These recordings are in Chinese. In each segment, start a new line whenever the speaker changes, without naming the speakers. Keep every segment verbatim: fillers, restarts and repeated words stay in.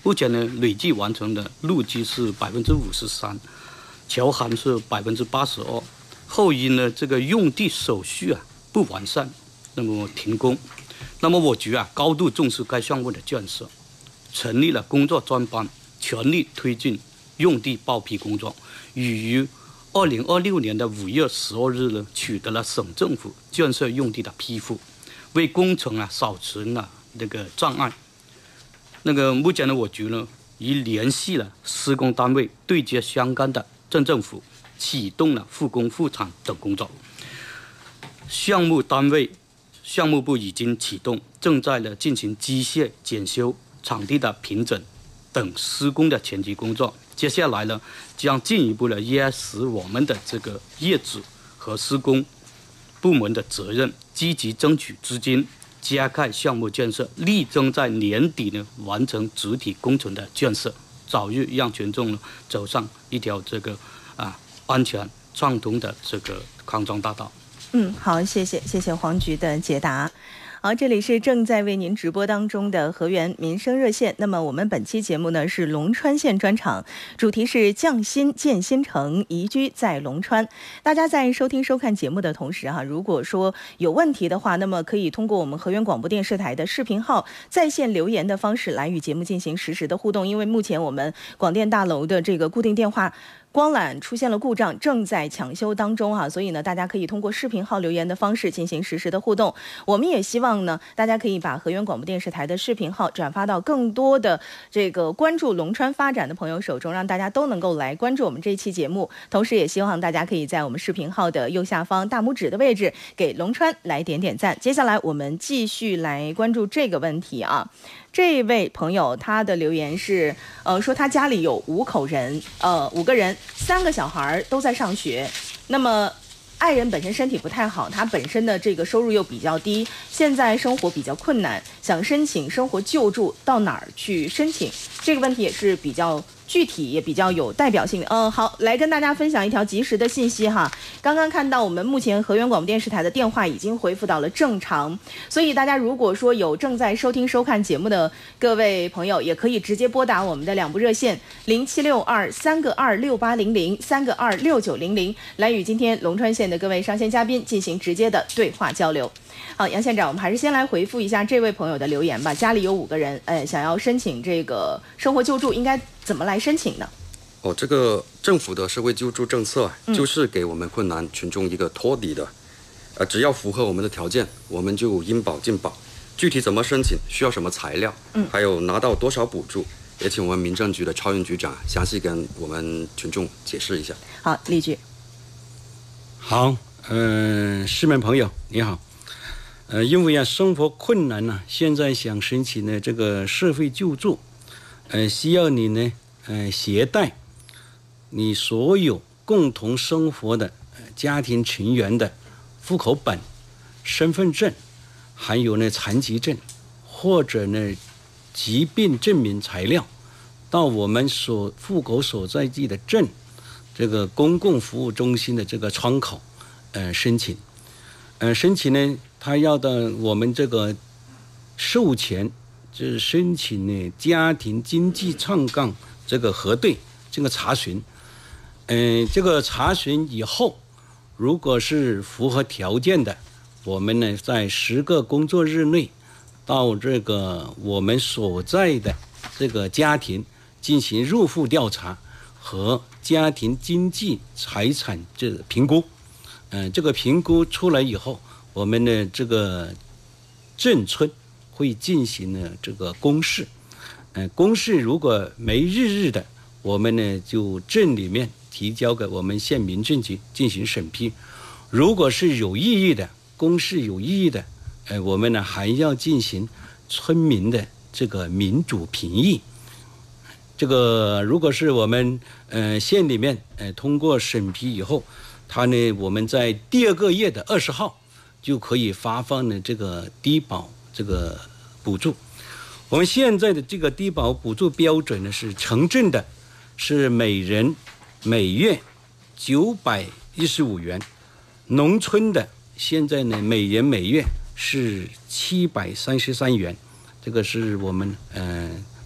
目前呢，累计完成的路基是百分之五十三，桥涵是百分之八十二。后因呢这个用地手续啊不完善，那么停工。那么我局啊高度重视该项目的建设，成立了工作专班，全力推进用地报批工作，已于二零二六年的五月十二日呢，取得了省政府建设用地的批复，为工程啊扫除了那个障碍。那个目前呢，我局呢已联系了施工单位，对接相关的镇政府，启动了复工复产等工作。项目单位、项目部已经启动，正在呢进行机械检修、场地的平整等施工的前期工作。接下来呢，将进一步的压实我们的这个业主和施工部门的责任，积极争取资金，加快项目建设，力争在年底呢完成主体工程的建设，早日让群众呢走上一条这个啊安全畅通的这个康庄大道。
嗯，好，谢谢，谢谢黄局的解答。好，这里是正在为您直播当中的河源民生热线。那么我们本期节目呢是龙川县专场，主题是匠心建新城，宜居在龙川。大家在收听收看节目的同时哈、啊，如果说有问题的话，那么可以通过我们河源广播电视台的视频号在线留言的方式来与节目进行实时的互动。因为目前我们广电大楼的这个固定电话光缆出现了故障，正在抢修当中哈、啊，所以呢，大家可以通过视频号留言的方式进行实时的互动。我们也希望呢，大家可以把河源广播电视台的视频号转发到更多的这个关注龙川发展的朋友手中，让大家都能够来关注我们这一期节目。同时，也希望大家可以在我们视频号的右下方大拇指的位置给龙川来点点赞。接下来，我们继续来关注这个问题啊。这位朋友他的留言是，呃，说他家里有五口人，呃，五个人，三个小孩都在上学。那么，爱人本身身体不太好，他本身的这个收入又比较低，现在生活比较困难，想申请生活救助，到哪儿去申请？这个问题也是比较具体，也比较有代表性的。嗯、呃，好，来跟大家分享一条及时的信息哈。刚刚看到我们目前河源广播电视台的电话已经恢复到了正常，所以大家如果说有正在收听收看节目的各位朋友，也可以直接拨打我们的两部热线零七六二三个二六八零零三个二六九零零，来与今天龙川县的各位上线嘉宾进行直接的对话交流。好，杨县长，我们还是先来回复一下这位朋友的留言吧。家里有五个人，呃，想要申请这个生活救助，应该怎么来申请呢？
哦，这个政府的社会救助政策、嗯、就是给我们困难群众一个托底的，呃，只要符合我们的条件，我们就应保尽保。具体怎么申请，需要什么材料，嗯，还有拿到多少补助，也请我们民政局的超云局长详细跟我们群众解释一下。
好，例句。
好，嗯、呃，市民朋友你好。呃，因为啊生活困难呢、啊，现在想申请呢这个社会救助，呃，需要你呢，呃，携带你所有共同生活的、呃、家庭成员的户口本、身份证，还有呢残疾证或者呢疾病证明材料，到我们所户口所在地的镇这个公共服务中心的这个窗口，呃，申请，呃，申请呢。他要的我们这个授权，就是申请呢家庭经济状况这个核对这个查询，嗯、呃，这个查询以后，如果是符合条件的，我们呢在十个工作日内到这个我们所在的这个家庭进行入户调查和家庭经济财产这个评估，嗯、呃，这个评估出来以后。我们的这个镇村会进行呢这个公示，呃，公示如果没日日的，我们呢就镇里面提交给我们县民政局进行审批。如果是有异议的，公示有异议的，呃，我们呢还要进行村民的这个民主评议。这个如果是我们呃县里面呃通过审批以后，他呢我们在第二个月的二十号。就可以发放呢这个低保这个补助。我们现在的这个低保补助标准呢是城镇的是每人每月九百一十五元，农村的现在呢每人每月是七百三十三元，这个是我们呃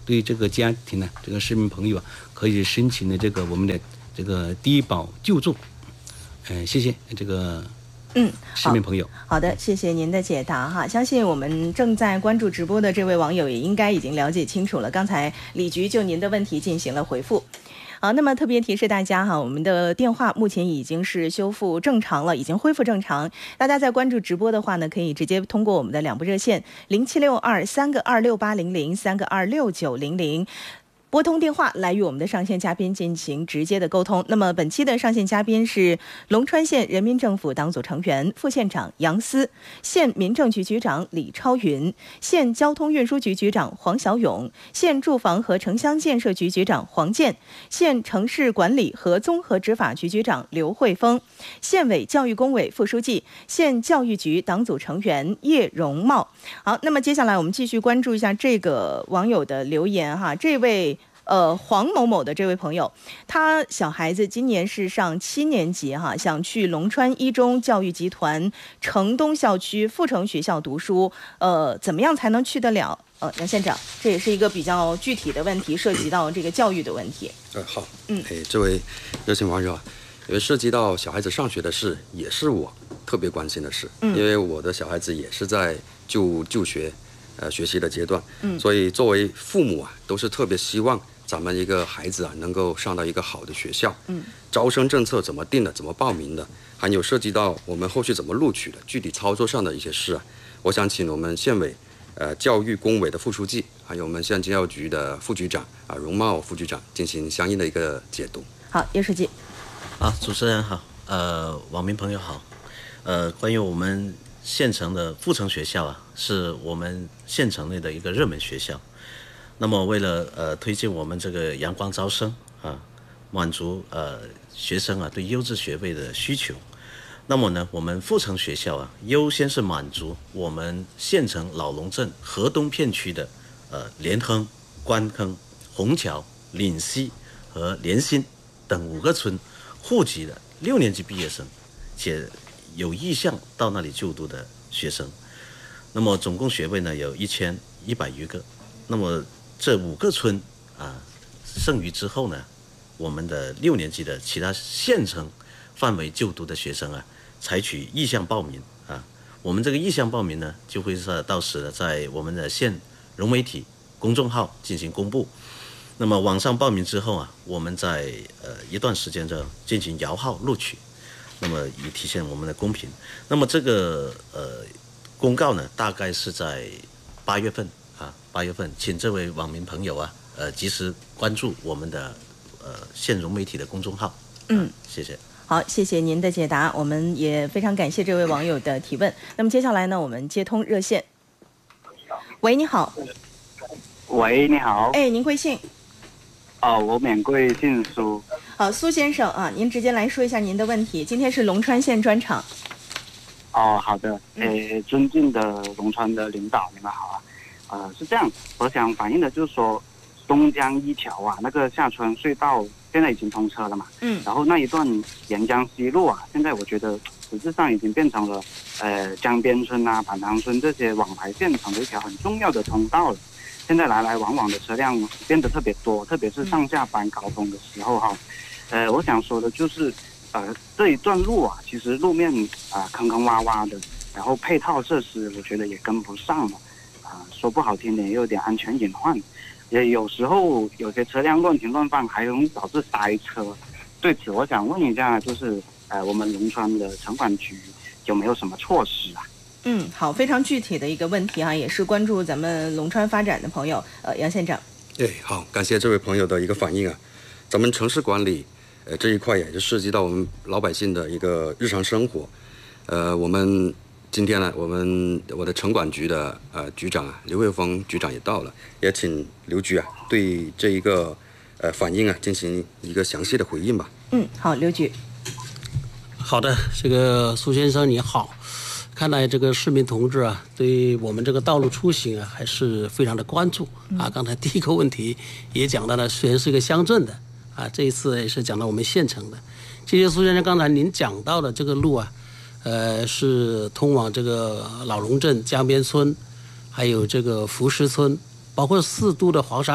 对这个家庭呢，这个市民朋友啊，可以申请的这个我们的这个低保救助。嗯、呃，谢谢这个
嗯
市民朋友。
好, 好的，谢谢您的解答哈。相信我们正在关注直播的这位网友也应该已经了解清楚了。刚才李局就您的问题进行了回复。好，那么特别提示大家哈，我们的电话目前已经是修复正常了，已经恢复正常。大家在关注直播的话呢，可以直接通过我们的两部热线零七六二三个二六八零零三个二六九零零。拨通电话来与我们的上线嘉宾进行直接的沟通。那么本期的上线嘉宾是龙川县人民政府党组成员、副县长杨思，县民政局局长李超云，县交通运输局局长黄小勇，县住房和城乡建设局局长黄健，县城市管理和综合执法局局长刘慧峰，县委教育工委副书记、县教育局党组成员叶荣茂。好，那么接下来我们继续关注一下这个网友的留言哈，这位呃，黄某某的这位朋友，他小孩子今年是上七年级哈，想去龙川一中教育集团城东校区阜成学校读书，呃，怎么样才能去得了？呃，杨县长，这也是一个比较具体的问题，涉及到这个教育的问题。
呃，好，
嗯，
哎，这位热心网友啊，因为涉及到小孩子上学的事，也是我特别关心的事，嗯，因为我的小孩子也是在就就学，呃，学习的阶段，嗯，所以作为父母啊，都是特别希望咱们一个孩子啊，能够上到一个好的学校。嗯，招生政策怎么定的，怎么报名的，还有涉及到我们后续怎么录取的，具体操作上的一些事啊，我想请我们县委、呃教育工委的副书记，还有我们县教育局的副局长啊荣茂副局长进行相应的一个解读。
好，叶书记。
好，主持人好，呃，网民朋友好，呃，关于我们县城的阜成学校啊，是我们县城内的一个热门学校。那么为了呃推进我们这个阳光招生啊，满足呃学生啊对优质学位的需求，那么呢，我们阜成学校啊，优先是满足我们县城老龙镇河东片区的呃莲亨、关坑、虹桥、岭西和莲心等五个村户籍的六年级毕业生，且有意向到那里就读的学生。那么总共学位呢有一千一百余个。那么这五个村啊，剩余之后呢，我们的六年级的其他县城范围就读的学生啊，采取意向报名啊。我们这个意向报名呢，就会是到时呢，在我们的县融媒体公众号进行公布。那么网上报名之后啊，我们在呃一段时间之后进行摇号录取，那么以体现我们的公平。那么这个呃公告呢，大概是在八月份。啊，八月份，请这位网民朋友啊，呃，及时关注我们的呃县融媒体的公众号。嗯，谢谢。
好，谢谢您的解答，我们也非常感谢这位网友的提问。那么接下来呢，我们接通热线。喂，你好。
喂，你好。
哎，您贵姓？
哦，我免贵姓苏。
好，苏先生啊，您直接来说一下您的问题。今天是龙川县专场。
哦，好的。诶，尊敬的龙川的领导，你们好啊。呃，是这样，我想反映的就是说，东江一桥啊，那个下村隧道现在已经通车了嘛，嗯，然后那一段沿江西路啊，现在我觉得实质上已经变成了，呃，江边村啊、板塘村这些往来县城的一条很重要的通道了。现在来来往往的车辆变得特别多，特别是上下班高峰的时候哈，呃，我想说的就是，呃，这一段路啊，其实路面啊、呃、坑坑洼洼的，然后配套设施我觉得也跟不上了。啊，说不好听点，也有点安全隐患，也有时候有些车辆乱停乱放，还容易导致塞车。对此，我想问一下，就是呃，我们龙川的城管局有没有什么措施啊？
嗯，好，非常具体的一个问题啊，也是关注咱们龙川发展的朋友，呃，杨县长。
对，好，感谢这位朋友的一个反应啊。咱们城市管理，呃，这一块也就涉及到我们老百姓的一个日常生活，呃，我们。今天呢，我们我的城管局的呃局长啊，刘慧峰局长也到了，也请刘局啊对这一个呃反应啊进行一个详细的回应吧。
嗯，好，刘局。
好的，这个苏先生你好，看来这个市民同志啊，对我们这个道路出行啊还是非常的关注啊。刚才第一个问题也讲到了，虽然是一个乡镇的啊，这一次也是讲到我们县城的。其实苏先生刚才您讲到的这个路啊。呃，是通往这个老龙镇江边村，还有这个福石村，包括四渡的黄沙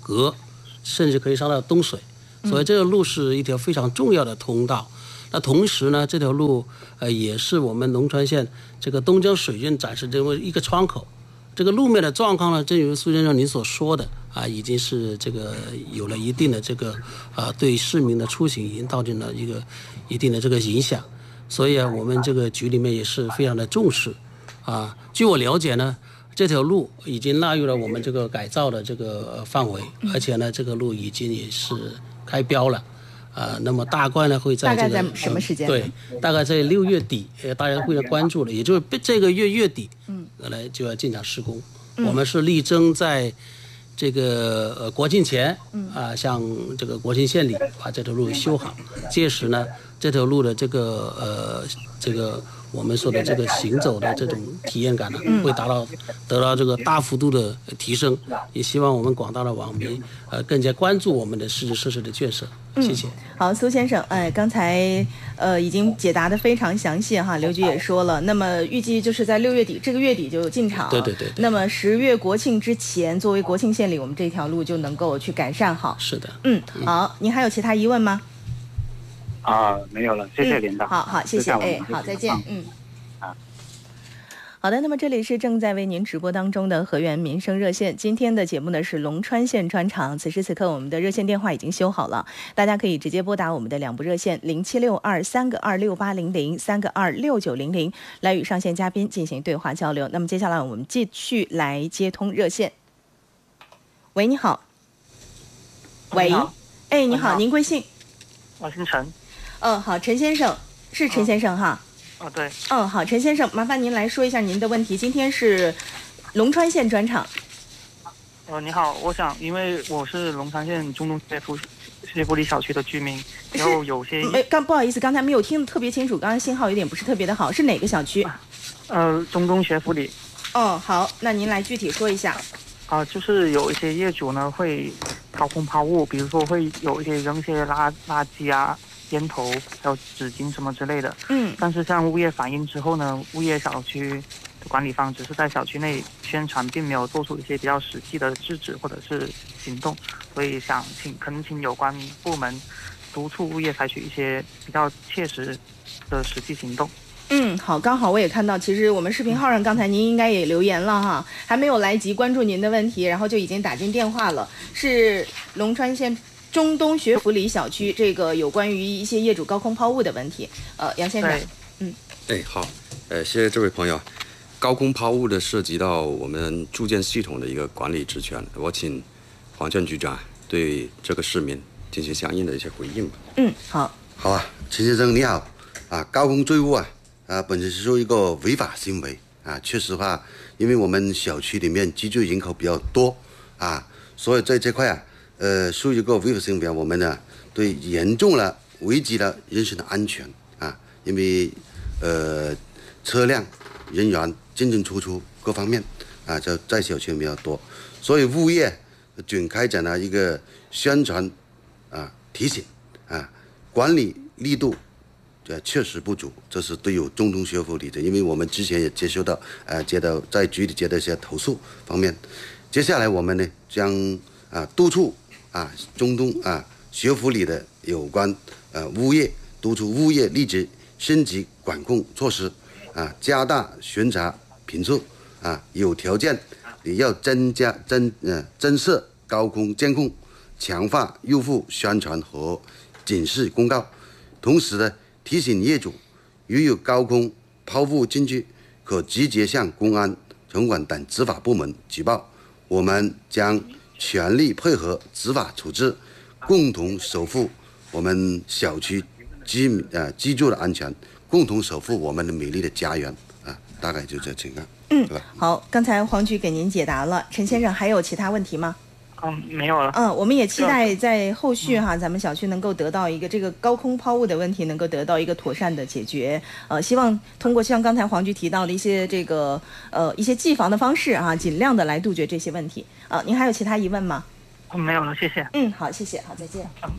阁，甚至可以上到东水，所以这个路是一条非常重要的通道。那同时呢，这条路呃也是我们龙川县这个东江水运展示这么一个窗口。这个路面的状况呢，正如苏先生您所说的啊，已经是这个有了一定的这个啊对市民的出行已经造成了一个一定的这个影响，所以啊，我们这个局里面也是非常的重视啊。据我了解呢，这条路已经纳入了我们这个改造的这个范围，而且呢，这个路已经也是开标了。啊，那么大概呢会在这个
大概在什么时间？
呃、对，大概在六月底，呃，大家会关注了，也就是这个月月底，嗯，来就要进场施工。嗯、我们是力争在这个呃国庆前，嗯啊，像这个国庆献礼把这条路修好。届时呢，这条路的这个呃这个我们说的这个行走的这种体验感呢，会达到得到这个大幅度的提升。也希望我们广大的网民呃更加关注我们的市政设施的建设。谢谢。
嗯、好，苏先生，哎，刚才呃已经解答的非常详细哈，刘局也说了，那么预计就是在六月底，这个月底就进场。
对对 对, 对。
那么十月国庆之前，作为国庆献礼，我们这条路就能够去改善好。
是的。
嗯，好，您还有其他疑问吗？
啊，没有了，谢谢领导。
嗯、好好，谢谢，哎，好，再见，嗯。好的，那么这里是正在为您直播当中的河源民生热线。今天的节目呢是龙川县专场，此时此刻我们的热线电话已经修好了，大家可以直接拨打我们的两部热线零七六二三个二六八零零三个二六九零零来与上线嘉宾进行对话交流。那么接下来我们继续来接通热线。喂，你好。喂，哎，你好，您贵姓？
我姓陈。
嗯，好，陈先生，是陈先生哈。
哦，对。
嗯，好，陈先生，麻烦您来说一下您的问题。今天是龙川县专场。
呃，你好，我想，因为我是龙川县中东学府学府里小区的居民，然后有些……
没，刚不好意思，刚才没有听得特别清楚，刚才信号有点不是特别的好，是哪个小区？
呃，中东学府里。
哦，好，那您来具体说一下。
啊、呃，就是有一些业主呢会高空抛物，比如说会有一些扔些垃垃圾啊。烟头还有纸巾什么之类的，
嗯，
但是向物业反映之后呢，物业小区的管理方只是在小区内宣传，并没有做出一些比较实际的制止或者是行动，所以想请恳请有关部门督促物业采取一些比较切实的实际行动。
嗯，好，刚好我也看到，其实我们视频号上刚才您应该也留言了哈，还没有来及关注您的问题，然后就已经打进电话了，是龙川县中东学府里小区这个有关于一些业主高空抛物的问题，呃，杨先生，嗯，
哎，好，呃，谢谢这位朋友。高空抛物的涉及到我们住建系统的一个管理职权，我请黄建局长对这个市民进行相应的一些回应吧。
嗯，好，
好啊，陈先生你好啊，高空坠物啊，啊，本身是说一个违法行为啊，确实话，因为我们小区里面居住人口比较多啊，所以在这块啊。呃，属于一个违法行为，我们呢对严重了危及了人身的安全啊，因为呃车辆、人员进进出出各方面啊，在在小区比较多，所以物业准开展了一个宣传啊、提醒啊，管理力度呃确实不足，这是对有中东学府里的，因为我们之前也接收到呃接到在局里接到一些投诉方面，接下来我们呢将啊督促。啊，中东啊学府里的有关呃物业督促物业立即升级管控措施，啊，加大巡查频次，啊，有条件也要增加增呃增设高空监控，强化用户宣传和警示公告，同时呢提醒业主，如有高空抛物进去，可直接向公安、城管等执法部门举报，我们将全力配合执法处置，共同守护我们小区居民呃居住的安全，共同守护我们的美丽的家园啊！大概就这情况。
嗯，好，刚才黄局给您解答了，陈先生还有其他问题吗？
嗯，没有了。
嗯，我们也期待在后续哈，咱们小区能够得到一个这个高空抛物的问题能够得到一个妥善的解决。呃，希望通过像刚才黄局提到的一些这个呃一些技防的方式啊，尽量的来杜绝这些问题。呃，您还有其他疑问吗？
嗯，没有了，谢谢。
嗯，好，谢谢，好，再见。